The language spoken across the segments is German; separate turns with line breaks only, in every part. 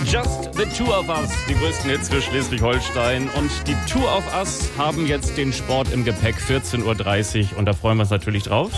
Just the Two of Us, die größten Hits für Schleswig-Holstein. Und die Two of Us haben jetzt den Sport im Gepäck, 14.30 Uhr. Und da freuen wir uns natürlich drauf.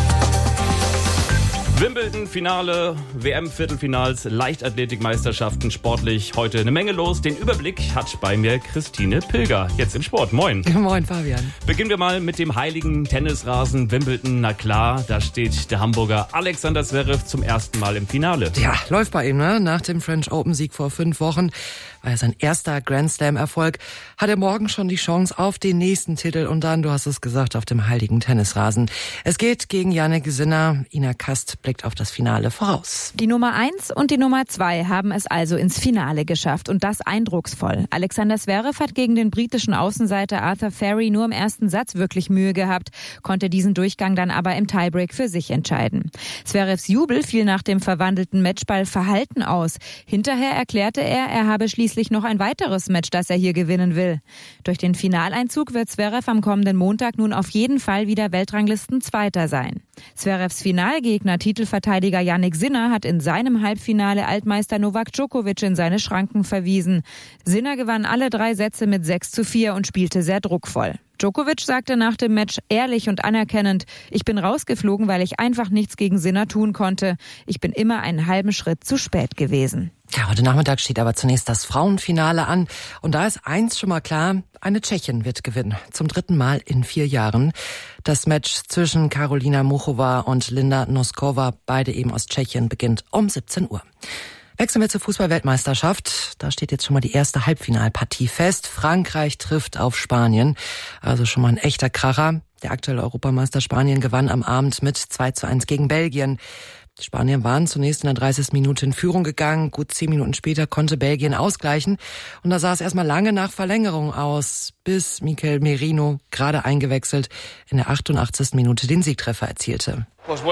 Wimbledon-Finale, WM-Viertelfinals, Leichtathletikmeisterschaften, sportlich heute eine Menge los. Den Überblick hat bei mir Christine Pilger, jetzt im Sport. Moin.
Moin, Fabian.
Beginnen wir mal mit dem heiligen Tennisrasen Wimbledon. Na klar, da steht der Hamburger Alexander Zverev zum ersten Mal im Finale.
Ja, läuft bei ihm, ne? Nach dem French Open-Sieg vor 5 Wochen war ja sein erster Grand Slam-Erfolg. Hat er morgen schon die Chance auf den nächsten Titel und dann, du hast es gesagt, auf dem heiligen Tennisrasen. Es geht gegen Jannik Sinner. Ina Kast blickt auf das Finale voraus.
Die Nummer 1 und die Nummer 2 haben es also ins Finale geschafft und das eindrucksvoll. Alexander Zverev hat gegen den britischen Außenseiter Arthur Ferry nur im ersten Satz wirklich Mühe gehabt, konnte diesen Durchgang dann aber im Tiebreak für sich entscheiden. Zverevs Jubel fiel nach dem verwandelten Matchball verhalten aus. Hinterher erklärte er habe schließlich noch ein weiteres Match, das er hier gewinnen will. Durch den Finaleinzug wird Zverev am kommenden Montag nun auf jeden Fall wieder Weltranglisten-Zweiter sein. Zverevs Finalgegner, Titelverteidiger Jannik Sinner, hat in seinem Halbfinale Altmeister Novak Djokovic in seine Schranken verwiesen. Sinner gewann alle 3 Sätze mit 6:4 und spielte sehr druckvoll. Djokovic sagte nach dem Match ehrlich und anerkennend: Ich bin rausgeflogen, weil ich einfach nichts gegen Sinner tun konnte. Ich bin immer einen halben Schritt zu spät gewesen.
Ja, heute Nachmittag steht aber zunächst das Frauenfinale an. Und da ist eins schon mal klar: eine Tschechin wird gewinnen. Zum 3. Mal in 4 Jahren. Das Match zwischen Karolina Muchova und Linda Noskova, beide eben aus Tschechien, beginnt um 17 Uhr. Wechseln wir zur Fußball-Weltmeisterschaft. Da steht jetzt schon mal die erste Halbfinalpartie fest. Frankreich trifft auf Spanien. Also schon mal ein echter Kracher. Der aktuelle Europameister Spanien gewann am Abend mit 2:1 gegen Belgien. Die Spanier waren zunächst in der 30. Minute in Führung gegangen. Gut 10 Minuten später konnte Belgien ausgleichen. Und da sah es erstmal lange nach Verlängerung aus, bis Mikel Merino, gerade eingewechselt, in der 88. Minute den Siegtreffer erzielte.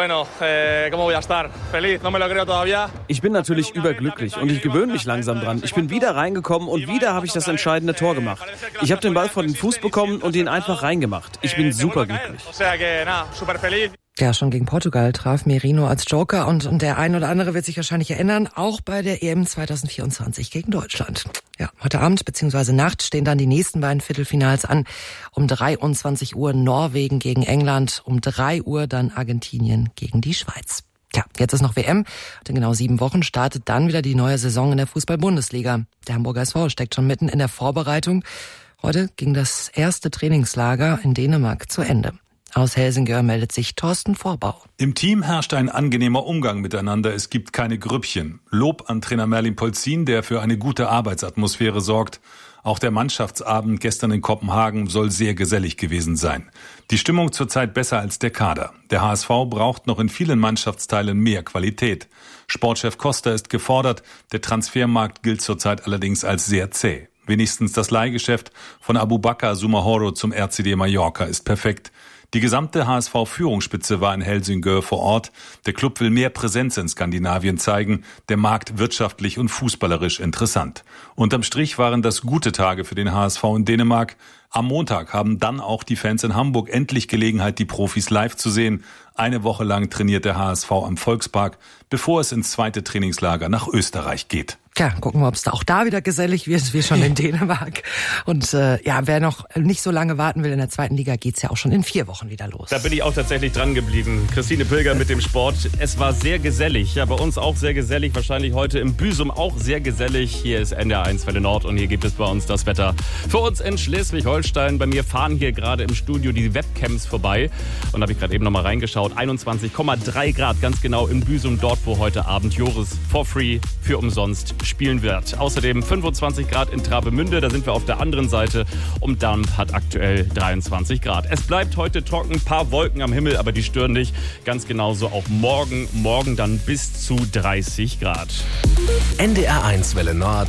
Ich bin natürlich überglücklich und ich gewöhne mich langsam dran. Ich bin wieder reingekommen und wieder habe ich das entscheidende Tor gemacht. Ich habe den Ball vor den Fuß bekommen und ihn einfach reingemacht. Ich bin superglücklich.
Ja, schon gegen Portugal traf Merino als Joker und der ein oder andere wird sich wahrscheinlich erinnern, auch bei der EM 2024 gegen Deutschland. Ja, heute Abend bzw. Nacht stehen dann die nächsten beiden Viertelfinals an. Um 23 Uhr Norwegen gegen England, um 3 Uhr dann Argentinien gegen die Schweiz. Ja, jetzt ist noch WM. Und in genau 7 Wochen startet dann wieder die neue Saison in der Fußball-Bundesliga. Der Hamburger SV steckt schon mitten in der Vorbereitung. Heute ging das erste Trainingslager in Dänemark zu Ende. Aus Helsingør meldet sich Thorsten Vorbau.
Im Team herrscht ein angenehmer Umgang miteinander. Es gibt keine Grüppchen. Lob an Trainer Merlin Polzin, der für eine gute Arbeitsatmosphäre sorgt. Auch der Mannschaftsabend gestern in Kopenhagen soll sehr gesellig gewesen sein. Die Stimmung zurzeit besser als der Kader. Der HSV braucht noch in vielen Mannschaftsteilen mehr Qualität. Sportchef Costa ist gefordert. Der Transfermarkt gilt zurzeit allerdings als sehr zäh. Wenigstens das Leihgeschäft von Aboubakar Soumahoro zum RCD Mallorca ist perfekt. Die gesamte HSV-Führungsspitze war in Helsingør vor Ort. Der Club will mehr Präsenz in Skandinavien zeigen. Der Markt wirtschaftlich und fußballerisch interessant. Unterm Strich waren das gute Tage für den HSV in Dänemark. Am Montag haben dann auch die Fans in Hamburg endlich Gelegenheit, die Profis live zu sehen. Eine Woche lang trainiert der HSV am Volkspark, bevor es ins zweite Trainingslager nach Österreich geht.
Tja, gucken wir, ob es auch da wieder gesellig wird, wie schon in Dänemark. Und wer noch nicht so lange warten will, in der zweiten Liga geht's ja auch schon in 4 Wochen wieder los.
Da bin ich auch tatsächlich dran geblieben. Christine Pilger mit dem Sport. Es war sehr gesellig. Ja, bei uns auch sehr gesellig. Wahrscheinlich heute im Büsum auch sehr gesellig. Hier ist NDR1 Welle Nord und hier gibt es bei uns das Wetter. Für uns in Schleswig-Holstein. Bei mir fahren hier gerade im Studio die Webcams vorbei. Und da habe ich gerade eben nochmal reingeschaut. 21,3 Grad, ganz genau in Büsum, dort wo heute Abend Joris for free für umsonst spielen wird. Außerdem 25 Grad in Travemünde, da sind wir auf der anderen Seite. Und Dampf hat aktuell 23 Grad. Es bleibt heute trocken, paar Wolken am Himmel, aber die stören nicht. Ganz genauso auch morgen dann bis zu 30 Grad.
NDR1 Welle Nord.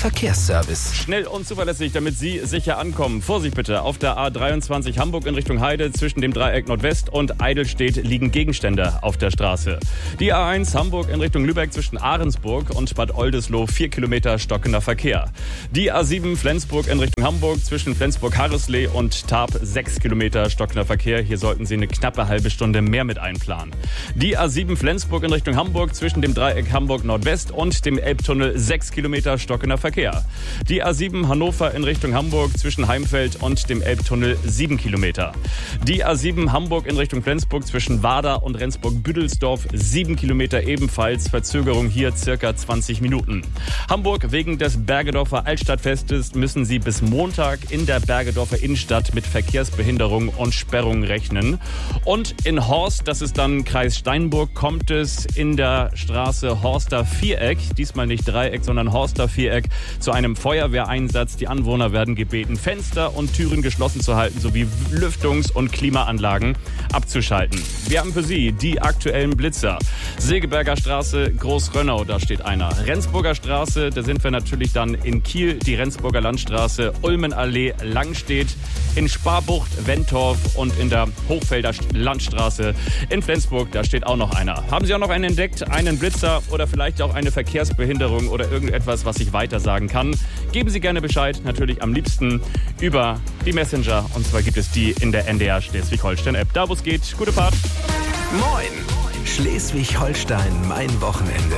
Verkehrsservice.
Schnell und zuverlässig, damit Sie sicher ankommen. Vorsicht bitte, auf der A23 Hamburg in Richtung Heide zwischen dem Dreieck Nordwest und Eidelstedt liegen Gegenstände auf der Straße. Die A1 Hamburg in Richtung Lübeck zwischen Ahrensburg und Bad Oldesloe 4 Kilometer stockender Verkehr. Die A7 Flensburg in Richtung Hamburg zwischen Flensburg-Harrisley und Tarp 6 Kilometer stockender Verkehr. Hier sollten Sie eine knappe halbe Stunde mehr mit einplanen. Die A7 Flensburg in Richtung Hamburg zwischen dem Dreieck Hamburg Nordwest und dem Elbtunnel 6 Kilometer stockender Verkehr. Die A7 Hannover in Richtung Hamburg zwischen Heimfeld und dem Elbtunnel 7 Kilometer. Die A7 Hamburg in Richtung Flensburg zwischen Warder und Rendsburg-Büdelsdorf 7 Kilometer ebenfalls. Verzögerung hier circa 20 Minuten. Hamburg wegen des Bergedorfer Altstadtfestes müssen Sie bis Montag in der Bergedorfer Innenstadt mit Verkehrsbehinderung und Sperrung rechnen. Und in Horst, das ist dann Kreis Steinburg, kommt es in der Straße Horster Viereck, diesmal nicht Dreieck, sondern Horster Viereck, zu einem Feuerwehreinsatz. Die Anwohner werden gebeten, Fenster und Türen geschlossen zu halten, sowie Lüftungs- und Klimaanlagen abzuschalten. Wir haben für Sie die aktuellen Blitzer. Segeberger Straße, Großrönnau, da steht einer. Rendsburger Straße, da sind wir natürlich dann in Kiel, die Rendsburger Landstraße, Ulmenallee, Langstedt, in Sparbucht, Wentorf und in der Hochfelder Landstraße in Flensburg, da steht auch noch einer. Haben Sie auch noch einen entdeckt, einen Blitzer oder vielleicht auch eine Verkehrsbehinderung oder irgendetwas, was ich weiter sagen kann? Geben Sie gerne Bescheid, natürlich am liebsten über die Messenger. Und zwar gibt es die in der NDR Schleswig-Holstein-App. Da wo es geht, gute Fahrt.
Moin! Schleswig-Holstein, mein Wochenende.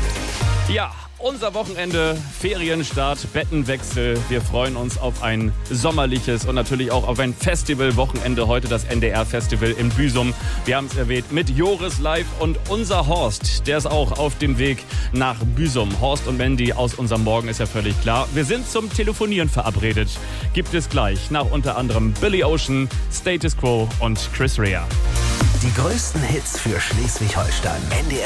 Ja, unser Wochenende, Ferienstart, Bettenwechsel. Wir freuen uns auf ein sommerliches und natürlich auch auf ein Festivalwochenende. Heute das NDR-Festival in Büsum. Wir haben es erwähnt mit Joris live und unser Horst, der ist auch auf dem Weg nach Büsum. Horst und Mandy aus unserem Morgen ist ja völlig klar. Wir sind zum Telefonieren verabredet. Gibt es gleich nach unter anderem Billy Ocean, Status Quo und Chris Rea.
Die größten Hits für Schleswig-Holstein. NDR